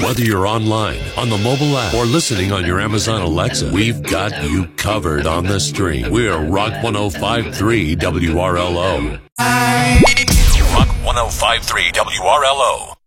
Whether you're online, on the mobile app, or listening on your Amazon Alexa, we've got you covered on the stream. We're Rock 105.3 WRLO. Rock 105.3 WRLO.